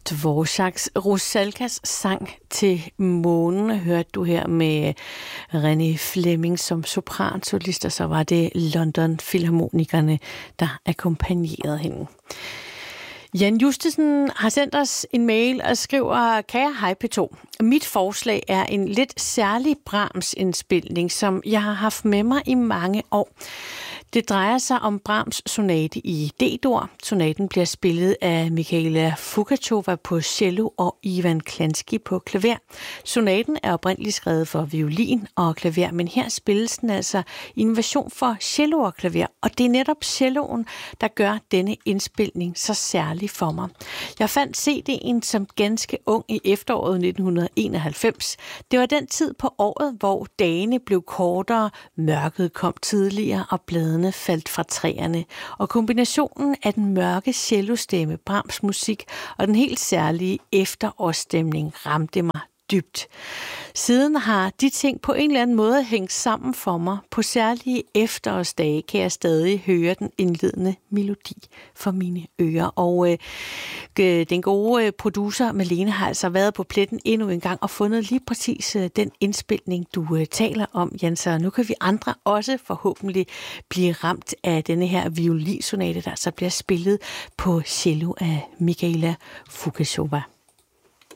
Dvořáks Rusalkas sang til månen hørte du her med René Fleming som sopransolist, og så var det London Filharmonikerne, der akkompagnerede hende. Jan Justesen har sendt os en mail og skriver: Kære hej P2, mit forslag er en lidt særlig Brahms-indspilning, som jeg har haft med mig i mange år. Det drejer sig om Brahms sonate i D-dur. Sonaten bliver spillet af Michaela Fugacova på cello og Ivan Klansky på klaver. Sonaten er oprindeligt skrevet for violin og klaver, men her spilles den altså i en version for cello og klaver, og det er netop celloen, der gør denne indspilning så særlig for mig. Jeg fandt CD'en som ganske ung i efteråret 1991. Det var den tid på året, hvor dagene blev kortere, mørket kom tidligere og bladene faldt fra træerne, og kombinationen af den mørke cellostemme, Brahms musik og den helt særlige efterårsstemning ramte mig dybt. Siden har de ting på en eller anden måde hængt sammen for mig. På særlige efterårsdage kan jeg stadig høre den indledende melodi for mine ører. Og den gode producer Malene har altså været på pletten endnu en gang og fundet lige præcis den indspilning, du taler om, Jan. Så nu kan vi andre også forhåbentlig blive ramt af denne her violinsonate, der så bliver spillet på cello af Michaela Fugacova.